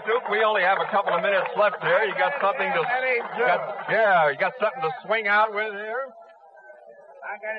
Duke, we only have a couple of minutes left there. You got something to... you got something to swing out with here?